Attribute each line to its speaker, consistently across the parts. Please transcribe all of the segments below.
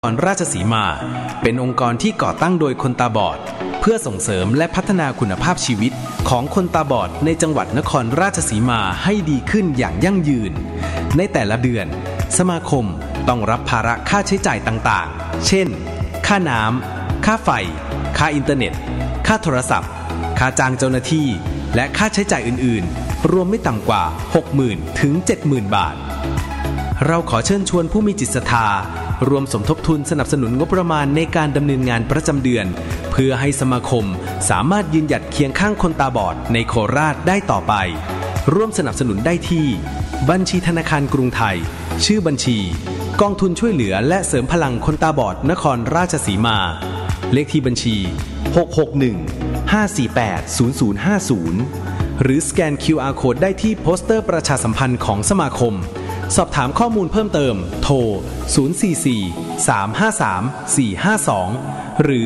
Speaker 1: นครราชสีมาเป็นองค์กรที่ก่อตั้งโดยคนตาบอดเพื่อส่งเสริมและพัฒนาคุณภาพชีวิตของคนตาบอดในจังหวัดนครราชสีมาให้ดีขึ้นอย่างยั่งยืนในแต่ละเดือนสมาคมต้องรับภาระค่าใช้จ่ายต่างๆเช่นค่าน้ำค่าไฟค่าอินเทอร์เน็ตค่าโทรศัพท์ค่าจ้างเจ้าหน้าที่และค่าใช้จ่ายอื่นๆรวมไม่ต่ำกว่า 60,000 ถึง 70,000 บาทเราขอเชิญชวนผู้มีจิตศรัทธารวมสมทบทุนสนับสนุนงบประมาณในการดำเนินงานประจำเดือนเพื่อให้สมาคมสามารถยืนหยัดเคียงข้างคนตาบอดในโคราชได้ต่อไปร่วมสนับสนุนได้ที่บัญชีธนาคารกรุงไทยชื่อบัญชีกองทุนช่วยเหลือและเสริมพลังคนตาบอดนครราชสีมาเลขที่บัญชี661-548-0050หรือสแกน QR Code ได้ที่โปสเตอร์ประชาสัมพันธ์ของสมาคมสอบถามข้อมูลเพิ่มเติมโทร044-353-452หรือ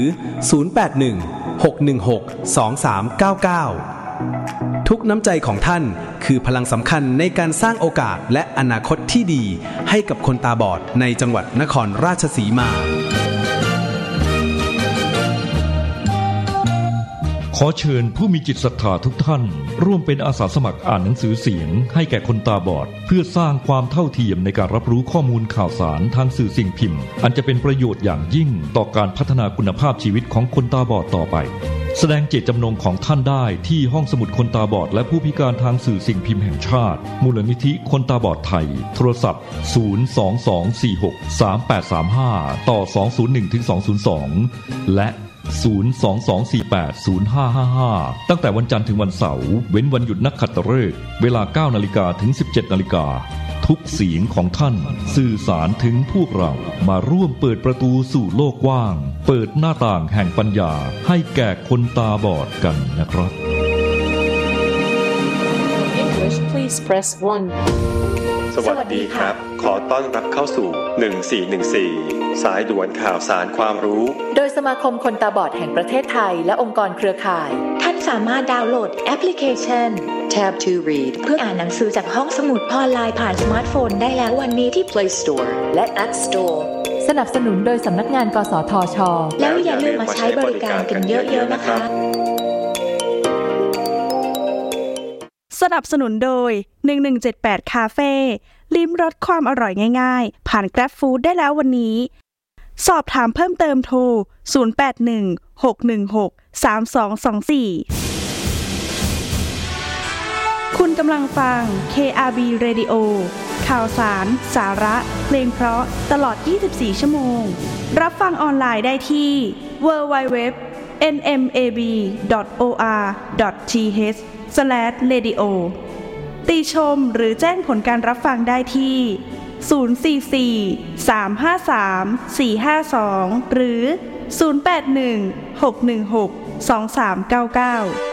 Speaker 1: 081-616-2399ทุกน้ำใจของท่านคือพลังสำคัญในการสร้างโอกาสและอนาคตที่ดีให้กับคนตาบอดในจังหวัดนครราชสีมา
Speaker 2: ขอเชิญผู้มีจิตศรัทธาทุกท่านร่วมเป็นอาสาสมัครอ่านหนังสือเสียงให้แก่คนตาบอดเพื่อสร้างความเท่าเทียมในการรับรู้ข้อมูลข่าวสารทางสื่อสิ่งพิมพ์อันจะเป็นประโยชน์อย่างยิ่งต่อการพัฒนาคุณภาพชีวิตของคนตาบอดต่อไปแสดงเจตจำนงของท่านได้ที่ห้องสมุดคนตาบอดและผู้พิการทางสื่อสิ่งพิมพ์แห่งชาติมูลนิธิคนตาบอดไทยโทรศัพท์022463835ต่อ201-202และ022480555ตั้งแต่วันจันทร์ถึงวันเสาร์เว้นวันหยุดนักขัตฤกษ์เวลา 9:00 นถึง 17:00 นทุกเสียงของท่านสื่อสารถึงพวกเรามาร่วมเปิดประตูสู่โลกกว้างเปิดหน้าต่างแห่งปัญญาให้แก่คนตาบอดกันนะครับ
Speaker 3: English please press 1
Speaker 4: สวัสดีครับขอต้อนรับเข้าสู่1414สายด่วนข่าวสารความรู้
Speaker 3: โดยสมาคมคนตาบอดแห่งประเทศไทยและองค์กรเครือข่ายท่านสามารถดาวน์โหลดแอปพลิเคชัน Tab to Read เพื่ออ่านหนังสือจากห้องสมุดออนไลน์ผ่านสมาร์ทโฟนได้แล้ววันนี้ที่ Play Store และ App Store สนับสนุนโดยสำนักงานกสทช.แล้วอย่าลืมมาใช้บริการกันเยอะๆนะคะ
Speaker 5: สนับสนุนโดย1178คาเฟ่ลิ้มรสความอร่อยง่ายๆผ่าน Grab Food ได้แล้ววันนี้สอบถามเพิ่มเติมโทร0816163224คุณกำลังฟัง KRB Radio ข่าวสารสาระเพลงเพราะตลอด24ชั่วโมงรับฟังออนไลน์ได้ที่ www.nmab.or.th/radio ติชมหรือแจ้งผลการรับฟังได้ที่044-353-452หรือ081-616-2399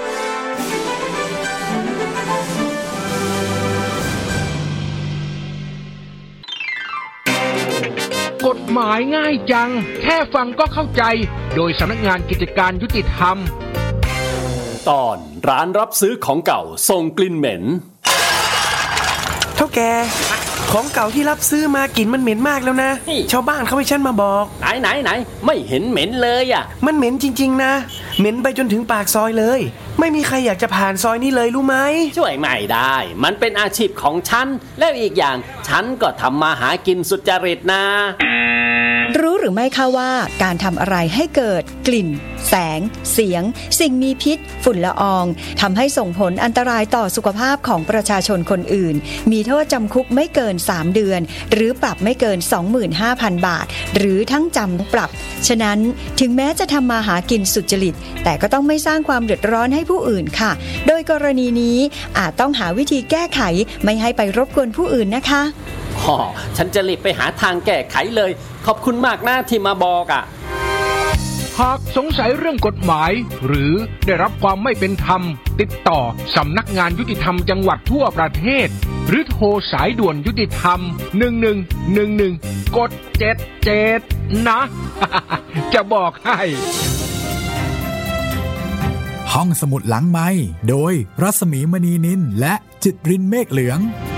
Speaker 6: กฎหมายง่ายจังแค่ฟังก็เข้าใจโดยสำนักงานกิจการยุติธรรม
Speaker 7: ตอนร้านรับซื้อของเก่าส่งกลิ่นเหม็น
Speaker 8: เท่าแกของเก่าที่รับซื้อมากลิ่นมันเหม็นมากแล้วนะชาวบ้านเขาให้ฉันมาบอก
Speaker 7: ไหนไม่เห็นเหม็นเลยอ่ะ
Speaker 8: มันเหม็นจริงๆนะเหม็นไปจนถึงปากซอยเลยไม่มีใครอยากจะผ่านซอยนี้เลยรู้ไหม
Speaker 7: ช่วยไม่ได้มันเป็นอาชีพของฉันแล้วอีกอย่างฉันก็ทำมาหากินสุจริตนะ
Speaker 9: รู้หรือไม่คะว่าการทำอะไรให้เกิดกลิ่นแสงเสียงสิ่งมีพิษฝุ่นละอองทำให้ส่งผลอันตรายต่อสุขภาพของประชาชนคนอื่นมีโทษจำคุกไม่เกิน3เดือนหรือปรับไม่เกิน 25,000 บาทหรือทั้งจำปรับฉะนั้นถึงแม้จะทำมาหากินสุจริตแต่ก็ต้องไม่สร้างความเดือดร้อนให้ผู้อื่นค่ะโดยกรณีนี้อาจต้องหาวิธีแก้ไขไม่ให้ไปรบกวนผู้อื่นนะคะ
Speaker 7: ฉันจะรีบไปหาทางแก้ไขเลยขอบคุณมากนะที่มาบอกอ่ะ
Speaker 6: หากสงสัยเรื่องกฎหมายหรือได้รับความไม่เป็นธรรมติดต่อสำนักงานยุติธรรมจังหวัดทั่วประเทศหรือโทรสายด่วนยุติธรรม1111กด77นะจะบอกให้
Speaker 10: ห้องสมุดหลังไมค์โดยรัศมีมณีนินและจิตรินเมฆเหลือง